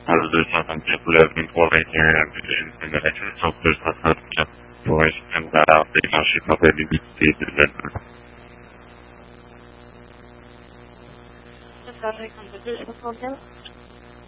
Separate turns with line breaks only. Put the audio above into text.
there's nothing just living for me here in the nature, so there's nothing just noise and that out, she probably needs to be delivered.
Just got to take some pictures of the